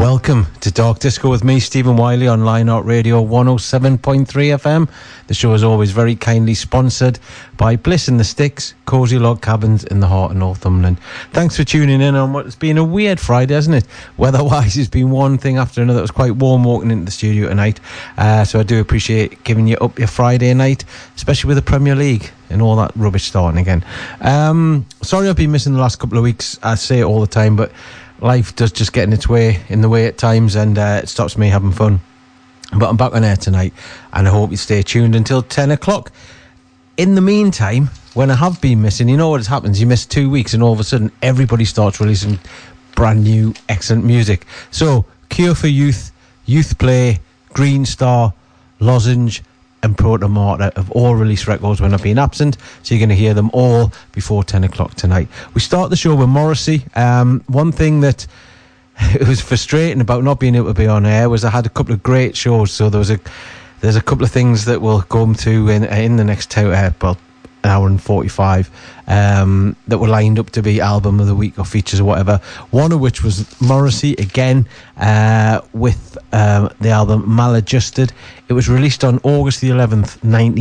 Welcome to Dark Disco with me, Stephen Wiley, on Line Out Radio 107.3 FM. The show is always very kindly sponsored by Bliss in the Sticks, cosy log cabins in the heart of Northumberland. Thanks for tuning in on what's been a weird Friday, hasn't it? Weather-wise, it's been one thing after another. It was quite warm walking into the studio tonight, so I do appreciate giving you up your Friday night, especially with the Premier League and all that rubbish starting again. Sorry I've been missing the last couple of weeks. I say it all the time, but life does just get in the way at times, and it stops me having fun. But I'm back on air tonight, and I hope you stay tuned until 10 o'clock. In the meantime, when I have been missing, you know what happens? You miss 2 weeks, and all of a sudden, everybody starts releasing brand new, excellent music. So, Cure for Youth, Youth Play, Green Star, Lozenge, and Proto Martyr have all released records when I've been absent, so you're going to hear them all before 10 o'clock tonight. We start the show with Morrissey. One thing that it was frustrating about not being able to be on air was I had a couple of great shows, so there's a couple of things that we'll go to in the next an hour and 45 that were lined up to be album of the week or features or whatever, one of which was Morrissey again with the album Maladjusted. It was released on August the 11th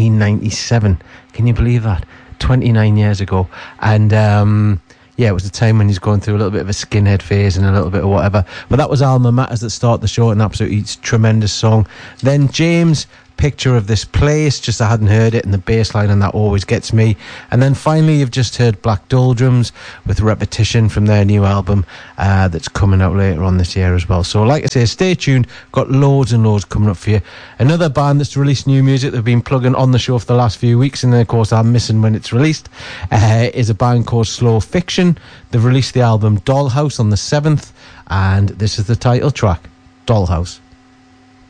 1997. Can you believe that? 29 years ago. And yeah, it was the time when he's going through a little bit of a skinhead phase and a little bit of whatever. But that was Alma Matters that started the show, an absolutely tremendous song. Then James, Picture of This Place, just I hadn't heard it, and the bass line on that always gets me. And then finally you've just heard Black Doldrums with Repetition from their new album that's coming out later on this year as well. So like I say, stay tuned, got loads and loads coming up for you. Another band that's released new music they've been plugging on the show for the last few weeks, and then of course I'm missing when it's released, is a band called Slow Fiction. They've released the album Dollhouse on the 7th, and this is the title track, Dollhouse.